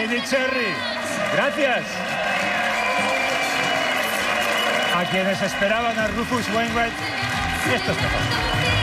Lady Cherry. Gracias. A quienes esperaban a Rufus Wainwright, esto es mejor.